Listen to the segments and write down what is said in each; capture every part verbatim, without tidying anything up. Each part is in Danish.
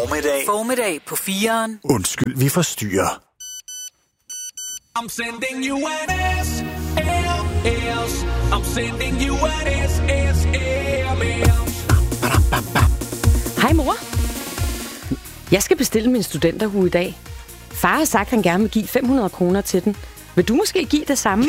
Formiddag. Formiddag på fireren. Undskyld, vi forstyrrer. I'm sending you an S M S. I'm sending you an S M S. Hej mor. Jeg skal bestille min studenterhue i dag. Far har sagt, at han gerne vil give fem hundrede kroner til den. Vil du måske give det samme?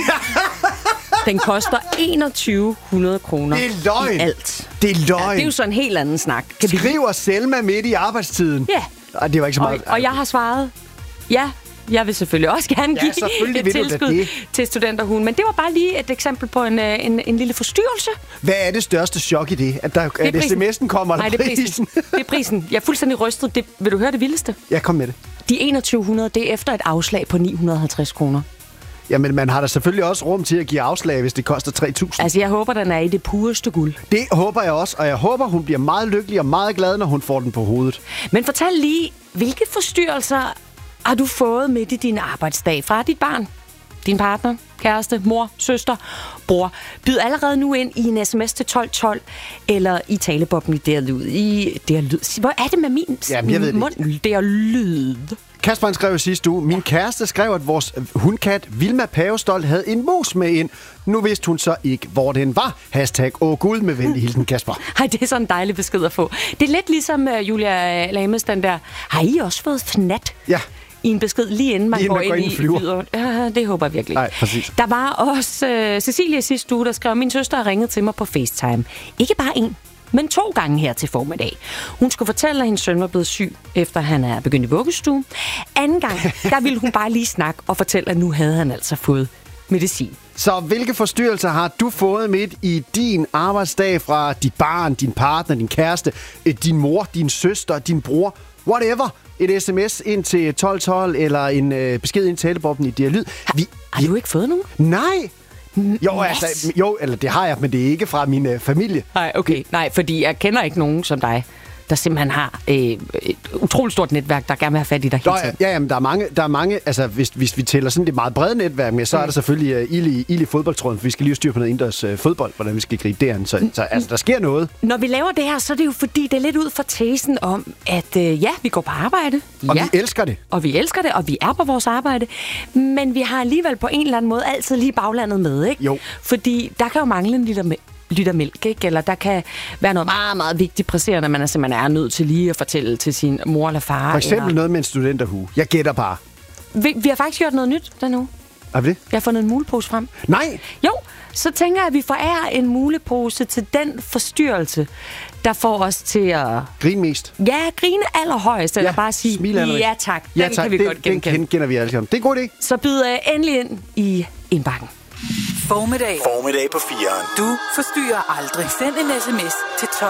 Den koster enogtyve hundrede kroner. Det er løgn. I alt. Det er løgn. Ja, det er jo så en helt anden snak. Kan Skriver vi... Selma midt i arbejdstiden. Ja. Ej, det var ikke så meget. Og, og jeg har svaret, ja, jeg vil selvfølgelig også gerne give ja, et tilskud til studenterhuen. Men det var bare lige et eksempel på en, en, en lille forstyrrelse. Hvad er det største chok i det? At, der, det at sms'en kommer? Nej, det er prisen. Det er prisen. Jeg er fuldstændig rystet. Det, vil du høre det vildeste? Ja, kom med det. De enogtyve hundrede, det er efter et afslag på ni hundrede og halvtreds kroner. Jamen, man har da selvfølgelig også rum til at give afslag, hvis det koster tre tusind. Altså, jeg håber, den er i det pureste guld. Det håber jeg også, og jeg håber, hun bliver meget lykkelig og meget glad, når hun får den på hovedet. Men fortæl lige, hvilke forstyrrelser har du fået midt i din arbejdsdag fra dit barn, din partner, kæreste, mor, søster, bror? Byd allerede nu ind i en sms til tolv tolv, eller i talebobben i det her lyd. I det her lyd. Hvor er det med min Jamen, jeg ved mund? Det er lyd. Kasper skrev sidste uge, min kæreste skrev, at vores hundkat Vilma Pavestolt havde en mus med ind. Nu vidste hun så ikke, hvor den var. Hashtag åh gud med venlig hilsen, Kasper. Ej, det er sådan en dejlig besked at få. Det er lidt ligesom uh, Julia Lames, den der, har I også fået fnat? Ja. I en besked lige inden man lige går, man går ind, ind i flyver. Ja, det håber jeg virkelig. Nej, præcis. Der var også uh, Cecilie sidste uge, der skrev, min søster har ringet til mig på FaceTime. Ikke bare en, men to gange her til formiddag. Hun skulle fortælle, at hendes søn var blevet syg, efter han er begyndt i vuggestue. Anden gang, der ville hun bare lige snakke og fortælle, at nu havde han altså fået medicin. Så hvilke forstyrrelser har du fået midt i din arbejdsdag fra dit barn, din partner, din kæreste, din mor, din søster, din bror, whatever? Et sms ind til tolv tolv eller en øh, besked ind til talebobben i D R Lyd. Vi, har du ikke fået nogen? Nej! Jo, altså, jo, eller det har jeg, men det er ikke fra min øh, familie. Nej, okay. Nej, fordi jeg kender ikke nogen som dig, der simpelthen har øh, et utroligt stort netværk, der gerne vil have fat i dig hele tiden. Ja, ja, men der er mange, der er mange altså hvis, hvis vi tæller sådan det meget brede netværk med, så mm. er der selvfølgelig uh, ild, i, ild i fodboldtråden, for vi skal lige styre på noget indendørs uh, fodbold, hvordan vi skal gribe det an. Så, så altså, der sker noget. Når vi laver det her, så er det jo fordi, det er lidt ud fra tesen om, at øh, ja, vi går på arbejde. Og ja, vi elsker det. Og vi elsker det, og vi er på vores arbejde. Men vi har alligevel på en eller anden måde altid lige baglandet med, ikke? Jo. Fordi der kan jo mangle en liter med liter mælk, ikke? Eller der kan være noget meget, meget vigtigt presserende, man er simpelthen er nødt til lige at fortælle til sin mor eller far. For eksempel eller... noget med en studenterhue. Jeg gætter bare. Vi, vi har faktisk gjort noget nyt den uge. Er det? Jeg har fundet en mulepose frem. Nej! Jo, så tænker jeg, at vi forærer en mulepose til den forstyrrelse, der får os til at... Grine mest. Ja, grine allerhøjst, eller ja, bare sige, ja tak, den ja, tak. kan vi det, godt genkende. Den kender vi alle sammen. Det er en god idé. Så byd uh, endelig ind i indbakken. Formiddag. Formiddag på fireren. Du forstyrrer aldrig. Send en sms til tolv